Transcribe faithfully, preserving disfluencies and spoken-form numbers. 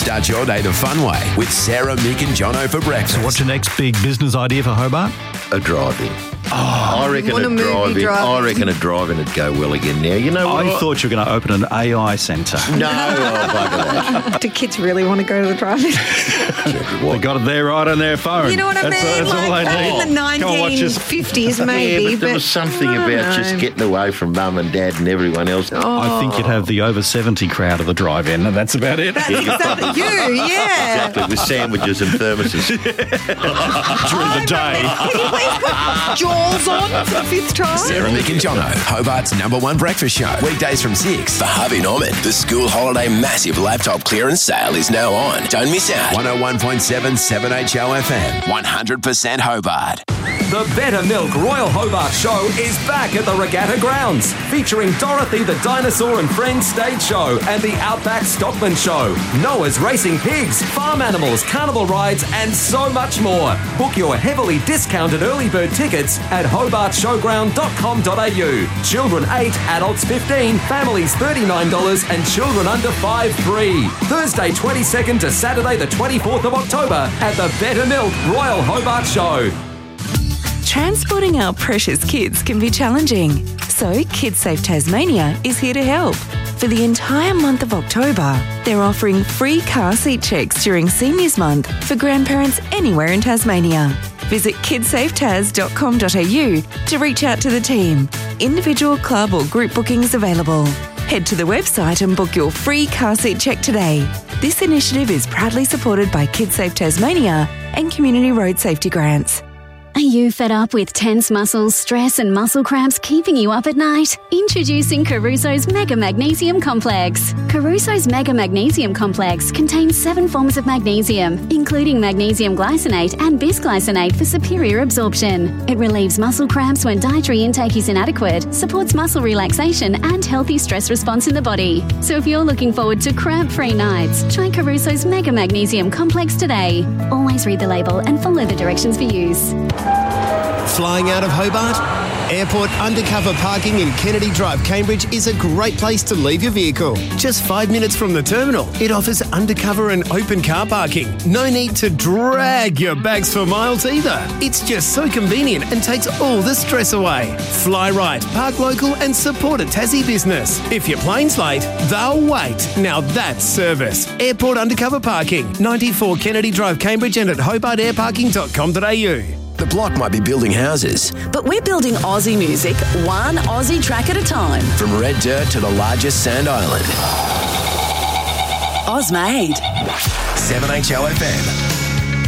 Start your day the fun way with Sarah, Mick and Jono for breakfast. So what's your next big business idea for Hobart? A drive-in. Oh, I reckon what a, a movie drive-in. drive-in. I reckon a drive-in would go well again now. You know what? I thought you were going to open an A I centre. No, oh, bugger that. Do kids really want to go to the drive-in? They got it there right on their phone. You know what I that's, mean? That's like, all they need. in the Come on, watch nineteen us. fifties Yeah, maybe. but there was something I don't about just know. getting away from mum and dad and everyone else. Oh. I think you'd have the over seventy crowd of the drive-in, and that's about it. That's exactly you, yeah. Exactly, with sandwiches and thermoses. During the day. Can you please put Jaws on for the fifth time? Sarah, Mick and Jono, Hobart's number one breakfast show. Weekdays from six. For Harvey Norman, the school holiday massive laptop clearance sale is now on. Don't miss out. one oh one point seven seven H O F M. one hundred percent Hobart. The Better Milk Royal Hobart Show is back at the Regatta Grounds, featuring Dorothy the Dinosaur and Friends stage show and the Outback Stockman Show, Noah's Racing Pigs, farm animals, carnival rides and so much more. Book your heavily discounted early bird tickets at hobart showground dot com dot a u. Children eight, adults fifteen, families thirty-nine dollars and children under five free. Thursday twenty-second to Saturday the twenty-fourth of October at the Better Milk Royal Hobart Show. Transporting our precious kids can be challenging, so KidSafe Tasmania is here to help. For the entire month of October, they're offering free car seat checks during Seniors Month for grandparents anywhere in Tasmania. Visit kidsafe tas dot com dot a u to reach out to the team. Individual, club or group bookings available. Head to the website and book your free car seat check today. This initiative is proudly supported by KidSafe Tasmania and Community Road Safety Grants. Are you fed up with tense muscles, stress and muscle cramps keeping you up at night? Introducing Caruso's Mega Magnesium Complex. Caruso's Mega Magnesium Complex contains seven forms of magnesium, including magnesium glycinate and bisglycinate for superior absorption. It relieves muscle cramps when dietary intake is inadequate, supports muscle relaxation and healthy stress response in the body. So if you're looking forward to cramp-free nights, try Caruso's Mega Magnesium Complex today. Always read the label and follow the directions for use. Flying out of Hobart? Airport undercover parking in Kennedy Drive, Cambridge is a great place to leave your vehicle. Just five minutes from the terminal, it offers undercover and open car parking. No need to drag your bags for miles either. It's just so convenient and takes all the stress away. Fly right, park local and support a Tassie business. If your plane's late, they'll wait. Now that's service. Airport undercover parking, ninety-four Kennedy Drive, Cambridge and at hobart air parking dot com dot a u. The block might be building houses. But we're building Aussie music, one Aussie track at a time. From red dirt to the largest sand island. Ozmade. seven H O F M.